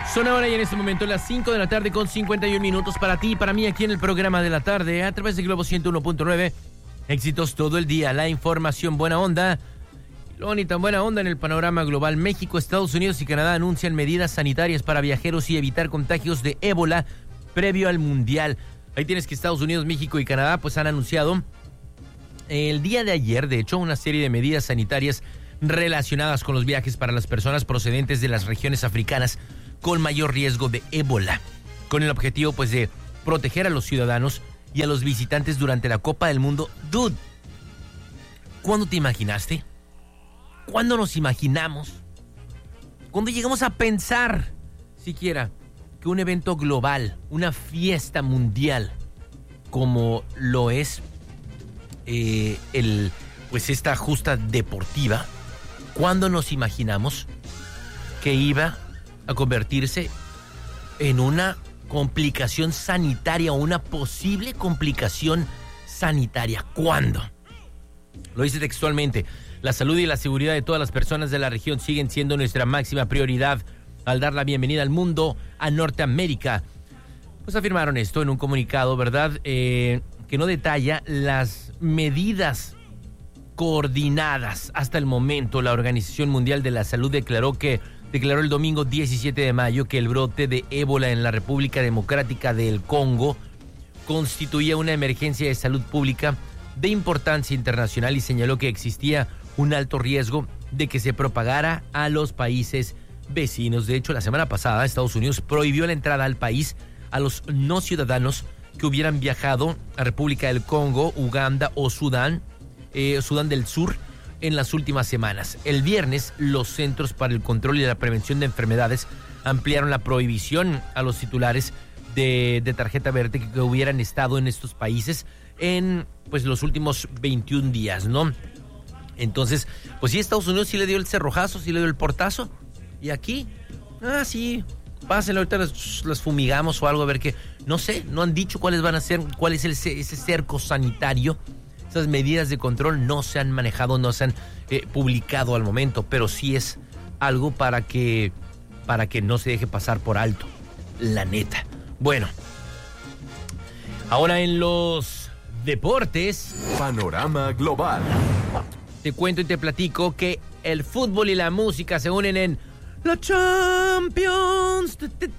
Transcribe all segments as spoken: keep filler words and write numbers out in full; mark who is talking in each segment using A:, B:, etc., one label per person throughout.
A: Son ahora y en este momento las cinco de la tarde con cincuenta y un minutos para ti y para mí aquí en el programa de la tarde a través de Globo ciento uno punto nueve. Éxitos todo el día, la información buena onda. Lo ni tan buena onda en el panorama global. México, Estados Unidos y Canadá anuncian medidas sanitarias para viajeros y evitar contagios de ébola previo al Mundial. Ahí tienes que Estados Unidos, México y Canadá pues han anunciado el día de ayer, de hecho, una serie de medidas sanitarias relacionadas con los viajes para las personas procedentes de las regiones africanas con mayor riesgo de ébola, con el objetivo pues de proteger a los ciudadanos y a los visitantes durante la Copa del Mundo. Dude, ¿cuándo te imaginaste? ¿Cuándo nos imaginamos? ¿Cuándo llegamos a pensar siquiera que un evento global, una fiesta mundial como lo es eh, el pues esta justa deportiva, ¿cuándo nos imaginamos que iba a convertirse en una complicación sanitaria o una posible complicación sanitaria? ¿Cuándo? Lo dice textualmente: la salud y la seguridad de todas las personas de la región siguen siendo nuestra máxima prioridad al dar la bienvenida al mundo a Norteamérica. Pues afirmaron esto en un comunicado, ¿verdad? Eh, que no detalla las medidas coordinadas. Hasta el momento, la Organización Mundial de la Salud declaró que declaró el domingo diecisiete de mayo que el brote de ébola en la República Democrática del Congo constituía una emergencia de salud pública de importancia internacional y señaló que existía un alto riesgo de que se propagara a los países vecinos. De hecho, la semana pasada Estados Unidos prohibió la entrada al país a los no ciudadanos que hubieran viajado a República del Congo, Uganda o Sudán, eh, Sudán del Sur, en las últimas semanas. El viernes, los Centros para el Control y la Prevención de Enfermedades ampliaron la prohibición a los titulares de, de tarjeta verde que, que hubieran estado en estos países en pues los últimos veintiún días, ¿no? Entonces, pues sí, Estados Unidos sí le dio el cerrojazo, sí le dio el portazo. Y aquí, ah, sí, pásenlo, ahorita las, las fumigamos o algo, a ver qué. No sé, no han dicho cuáles van a ser, cuál es el, ese cerco sanitario. Esas medidas de control no se han manejado, no se han eh, publicado al momento, pero sí es algo para que, para que no se deje pasar por alto, la neta. Bueno, ahora en los deportes.
B: Panorama Global.
A: Te cuento y te platico que el fútbol y la música se unen en la Champions.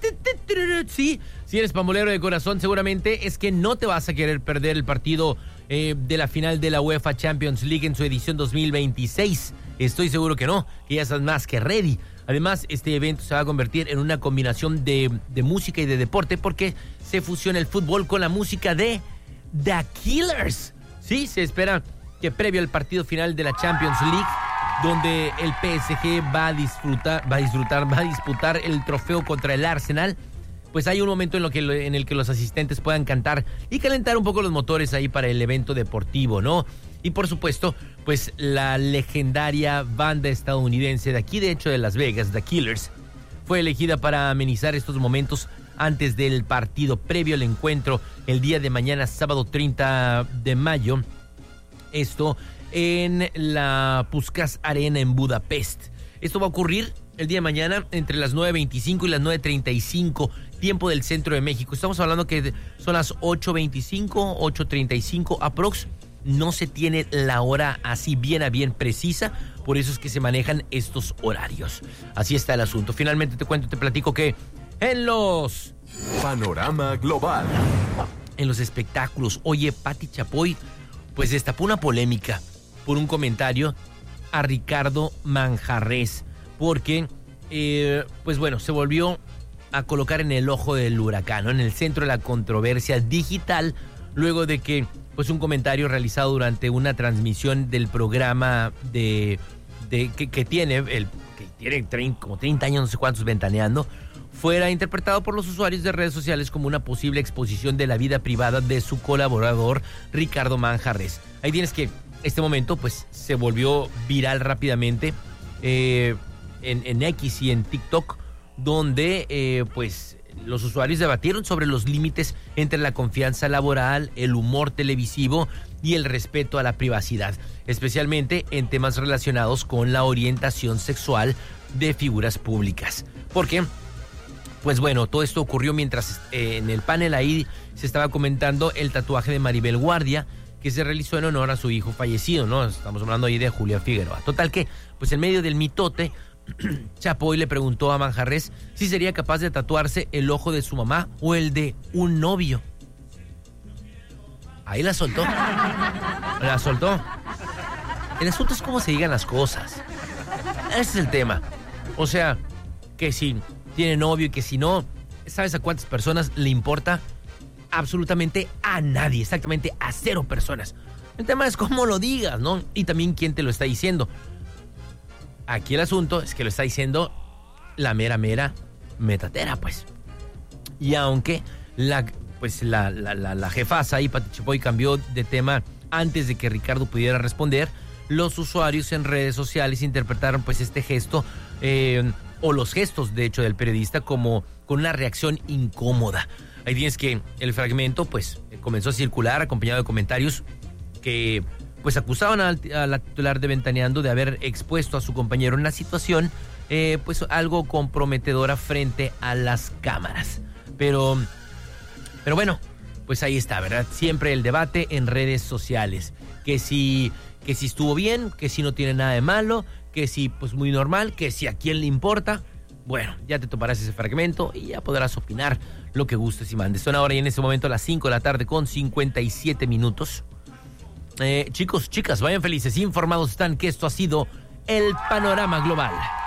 A: Sí, si eres pambolero de corazón, seguramente es que no te vas a querer perder el partido eh, de la final de la UEFA Champions League en su edición dos mil veintiséis. Estoy seguro que no, que ya estás más que ready. Además, este evento se va a convertir en una combinación de, de música y de deporte porque se fusiona el fútbol con la música de The Killers. Sí, se espera que previo al partido final de la Champions League, donde el P S G va a disfrutar, va a disfrutar, va a disputar el trofeo contra el Arsenal, pues hay un momento en, lo que, en el que los asistentes puedan cantar y calentar un poco los motores ahí para el evento deportivo, ¿no? Y por supuesto, pues la legendaria banda estadounidense de aquí, de hecho de Las Vegas, The Killers, fue elegida para amenizar estos momentos antes del partido previo al encuentro el día de mañana, sábado treinta de mayo. Esto en la Puskás Arena en Budapest. Esto va a ocurrir el día de mañana entre las nueve veinticinco y las nueve treinta y cinco, tiempo del centro de México. Estamos hablando que son las ocho veinticinco, ocho treinta y cinco aprox. No se tiene la hora así bien a bien precisa, por eso es que se manejan estos horarios. Así está el asunto. Finalmente te cuento, te platico que en los...
B: Panorama Global.
A: En los espectáculos, oye, Pati Chapoy pues destapó una polémica por un comentario a Ricardo Manjarrés, porque, eh, pues bueno, se volvió a colocar en el ojo del huracán, ¿no? En el centro de la controversia digital, luego de que, pues un comentario realizado durante una transmisión del programa de, de que, que tiene, el, que tiene treinta, como treinta años, no sé cuántos, ventaneando, fuera interpretado por los usuarios de redes sociales como una posible exposición de la vida privada de su colaborador Ricardo Manjarrés. Ahí tienes que este momento pues se volvió viral rápidamente eh, en, en X y en TikTok, donde eh, pues los usuarios debatieron sobre los límites entre la confianza laboral, el humor televisivo y el respeto a la privacidad, especialmente en temas relacionados con la orientación sexual de figuras públicas. ¿Por qué? Pues bueno, todo esto ocurrió mientras eh, en el panel ahí se estaba comentando el tatuaje de Maribel Guardia, que se realizó en honor a su hijo fallecido, ¿no? Estamos hablando ahí de Julián Figueroa. Total que, pues en medio del mitote, Chapoy le preguntó a Manjarres si sería capaz de tatuarse el ojo de su mamá o el de un novio. Ahí la soltó. La soltó. El asunto es cómo se digan las cosas. Ese es el tema. O sea, que si tiene novio y que si no, ¿sabes a cuántas personas le importa? Absolutamente a nadie, exactamente a cero personas. El tema es cómo lo digas, ¿no? Y también quién te lo está diciendo. Aquí el asunto es que lo está diciendo la mera, mera metatera, pues. Y aunque la, pues la, la, la, la jefasa ahí, Pati Chapoy, cambió de tema antes de que Ricardo pudiera responder, los usuarios en redes sociales interpretaron pues este gesto, eh, o los gestos, de hecho, del periodista como con una reacción incómoda. Ahí tienes que el fragmento, pues, comenzó a circular acompañado de comentarios que, pues, acusaban a, a la titular de Ventaneando de haber expuesto a su compañero en una situación, eh, pues, algo comprometedora frente a las cámaras. Pero, pero bueno, pues ahí está, ¿verdad? Siempre el debate en redes sociales. Que si, que si estuvo bien, que si no tiene nada de malo, que si, pues, muy normal, que si a quién le importa. Bueno, ya te toparás ese fragmento y ya podrás opinar lo que gustes y mandes. Son ahora y en este momento a las cinco de la tarde con cincuenta y siete minutos. Eh, chicos, chicas, vayan felices, informados están que esto ha sido el Panorama Global.